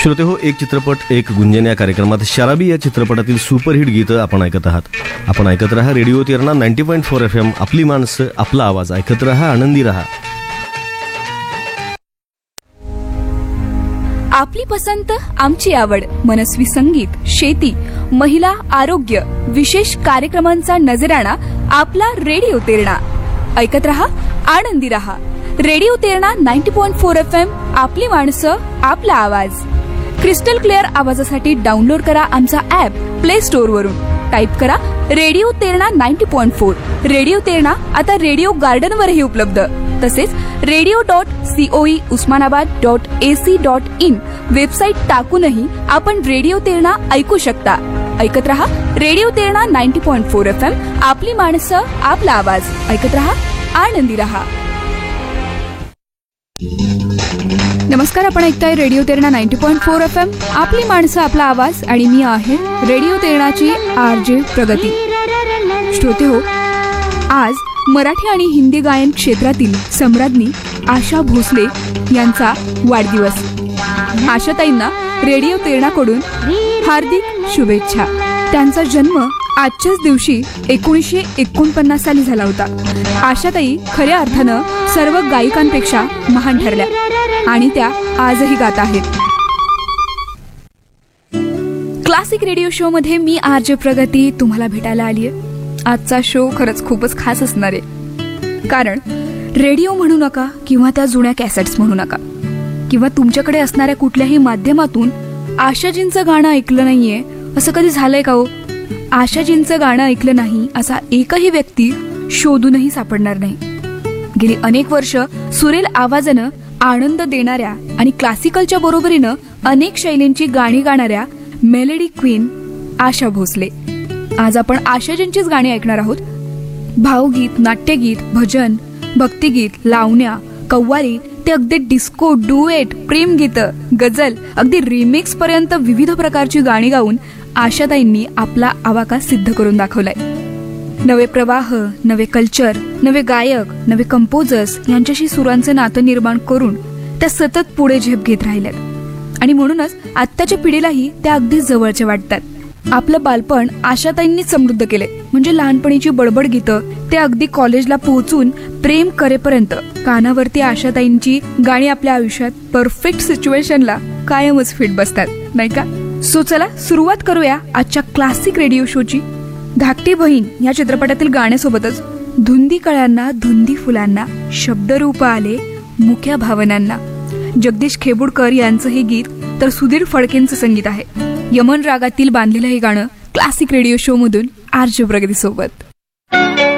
श्रोते हो, एक चित्रपट एक गुंजन या कार्यक्रमात शराबी या चित्रपटातील सुपरहिट गीतं आपण ऐकत आहात. आपण ऐकत रहा रेडिओ तिरणा 90.4 FM. आपली माणसं, आपला आवाज. ऐकत रहा, आनंदी रहा. आपली पसंत, आमची आवड. मनस्वी संगीत, शेती, महिला, आरोग्य, विशेष कार्यक्रमांचा नजराणा. आपला रेडिओ तिरणा. ऐकत रहा, आनंदी रहा. Radio तिरणा 90.4 FM. आपली माणसं, आपला आवाज. क्रिस्टल क्लिअर आवाजासाठी डाउनलोड करा आमचा ऍप प्ले स्टोअर वरून. टाईप करा रेडिओ तिरणा 90.4. रेडिओ तिरणा आता रेडिओ गार्डन वरही उपलब्ध. तसेच radio.coe usmanabad.ac.in वेबसाईट टाकूनही आपण रेडिओ तिरणा ऐकू शकता. ऐकत रहा रेडिओ तिरणा 90.4 FM. आपली माणसं, आपला आवाज. ऐकत रहा, आनंदी रहा. नमस्कार, आपण ऐकताय रेडिओ तिरणा 90.4 FM. आपली माणसं, आपला आवाज. आणि मी आहे रेडिओ तिरणाची RJ प्रगती. श्रोते हो, आज मराठी आणि हिंदी गायन क्षेत्रातील सम्राज्ञी आशा भोसले यांचा वाढदिवस. आशाताईंना रेडिओ तिरणाकडून हार्दिक शुभेच्छा. त्यांचा जन्म आजच्याच दिवशी 1949 साली झाला होता. आशाताई खऱ्या अर्थानं सर्व गायिकांपेक्षा महान ठरल्या आणि त्या आजही गात आहेत. क्लासिक रेडिओ शो मध्ये मी RJ प्रगती तुम्हाला भेटायला आलीय. आजचा शो खरंच खूपच खास असणार आहे. कारण रेडिओ म्हणू नका किंवा त्या जुन्या कॅसेट्स म्हणू नका किंवा तुमच्याकडे असणाऱ्या कुठल्याही माध्यमातून आशाजींचं गाणं ऐकलं नाहीये असं कधी झालंय का हो? आशाजींचं गाणं ऐकलं नाही असा एकही व्यक्ती शोधूनही सापडणार नाही. गेली अनेक वर्ष सुरेल आवाजानं आनंद देणाऱ्या आणि क्लासिकलच्या बरोबरीनं अनेक शैलींची गाणी गाणाऱ्या मेलडी क्वीन आशा भोसले. आज आपण आशाजींचीच गाणी ऐकणार आहोत. भावगीत, नाट्यगीत, भजन, भक्तिगीत, लावण्या, कव्वाली ते अगदी डिस्को, डुएट, प्रेमगीत, गझल, अगदी रिमिक्स पर्यंत विविध प्रकारची गाणी गाऊन आशाताईंनी आपला आवाका सिद्ध करून दाखवलाय. नवे प्रवाह, नवे कल्चर, नवे गायक, नवे कंपोजर्स यांच्याशी सुरांचं नातं निर्माण करून त्या सतत पुढे झेप घेत राहिल्यात आणि म्हणूनच आत्ताच्या पिढीलाही त्या अगदी जवळच्या वाटतात. आपलं बालपण आशाताईंनी समृद्ध केले. म्हणजे लहानपणीची बडबड गीतं ते अगदी कॉलेजला पोहोचून प्रेम करेपर्यंत कानावरती आशाताईंची गाणी आपल्या आयुष्यात परफेक्ट सिच्युएशनला कायमच फिट बसतात, नाही का? सो चला सुरुवात करूया आजच्या क्लासिक रेडिओ शोची. धाकटी बहीण या चित्रपटातील गाण्यासोबतच धुंदी कळ्यांना, धुंदी फुलांना, शब्दरूप आले मुख्या भावनांना. जगदीश खेबुडकर यांचं हे गीत तर सुधीर फडकेंचं संगीत आहे. यमन रागातील बांधलेलं हे गाणं क्लासिक रेडिओ शो मधून RJ प्रगती सोबत.